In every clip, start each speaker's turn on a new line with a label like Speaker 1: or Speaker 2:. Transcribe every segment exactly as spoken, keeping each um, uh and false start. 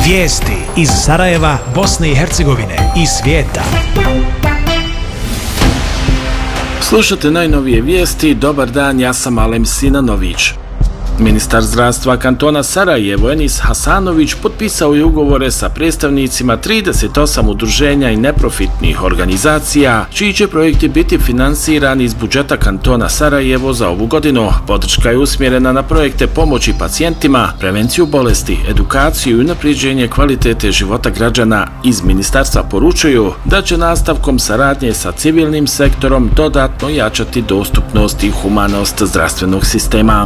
Speaker 1: Vijesti iz Sarajeva, Bosne i Hercegovine i svijeta.
Speaker 2: Slušate najnovije vijesti. Dobar dan, ja sam Alem Sinanović. Ministar zdravstva kantona Sarajevo Enis Hasanović potpisao je ugovore sa predstavnicima trideset osam udruženja i neprofitnih organizacija, čiji će projekti biti finansirani iz budžeta kantona Sarajevo za ovu godinu. Podrška je usmjerena na projekte pomoći pacijentima, prevenciju bolesti, edukaciju i unapređenje kvalitete života građana. Iz ministarstva poručuju da će nastavkom saradnje sa civilnim sektorom dodatno jačati dostupnost i humanost zdravstvenog sistema.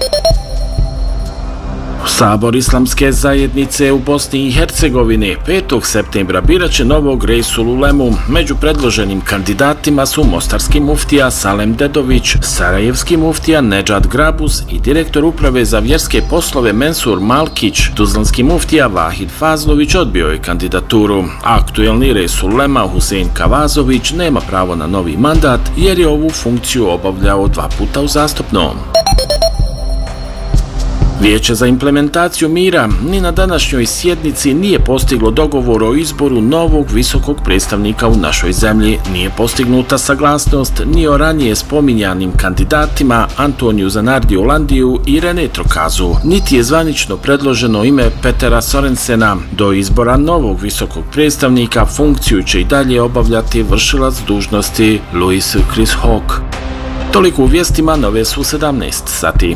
Speaker 2: Sabor Islamske zajednice u Bosni i Hercegovini petog septembra birat će novog Reisul Ulemu. Među predloženim kandidatima su mostarski muftija Salem Dedović, sarajevski muftija Nedžad Grabus i direktor uprave za vjerske poslove Mensur Malkić. Tuzlanski muftija Vahid Fazlović odbio je kandidaturu. Aktuelni Reisul Ulema Husein Kavazović nema pravo na novi mandat jer je ovu funkciju obavljao dva puta uzastopno. Vijeće za implementaciju mira ni na današnjoj sjednici nije postiglo dogovor o izboru novog visokog predstavnika u našoj zemlji. Nije postignuta saglasnost ni o ranije spominjanim kandidatima Antoniju Zanardiju Olandiju i Rene Trokazu, niti je zvanično predloženo ime Petera Sorensena. Do izbora novog visokog predstavnika funkciju će i dalje obavljati vršilac dužnosti Louis Chris-Hawk. Toliko u vijestima, nove su sedamnaest sati.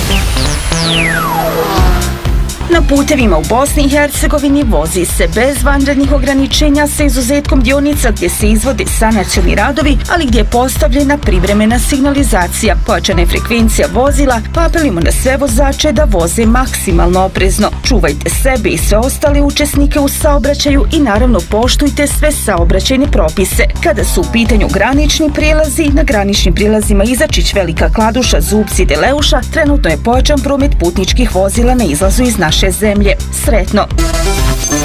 Speaker 3: Na putevima u Bosni i Hercegovini vozi se bez vanrednih ograničenja sa izuzetkom dionica gdje se izvode sanacioni radovi, ali gdje je postavljena privremena signalizacija. Pojačana je frekvencija vozila, pa apelimo na sve vozače da voze maksimalno oprezno. Čuvajte sebe i sve ostale učesnike u saobraćaju i naravno poštujte sve saobraćajne propise. Kada su u pitanju granični prijelazi, na graničnim prijelazima Izačić, Velika Kladuša, Zubci i Deleuša trenutno je pojačan promet putničkih vozila na izlazu iz naše zemlje. Sretno!